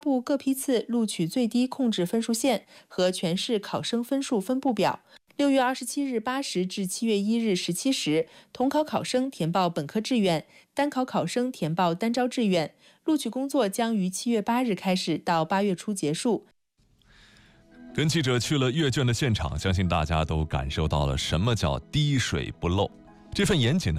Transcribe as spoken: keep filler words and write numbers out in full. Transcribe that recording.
布各批次录取最低控制分数线和全市考生分数分布表。六月二十七日八时至七月一日十七时，统考考生填报本科志愿，单考考生填报单招志愿。录取工作将于七月八日开始，到八月初结束。 跟记者去了阅卷的现场，相信大家都感受到了什么叫滴水不漏。这份严谨的